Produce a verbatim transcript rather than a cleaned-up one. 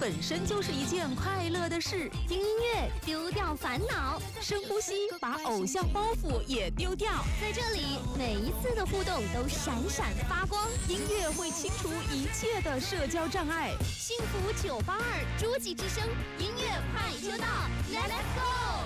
本身就是一件快乐的事。 听音乐，丢掉烦恼； 深呼吸，把偶像包袱也丢掉。 在这里，每一次的互动都闪闪发光。 音乐会清除一切的社交障碍。 幸福九八二，诸暨之声，音乐快车道 ，Let's go！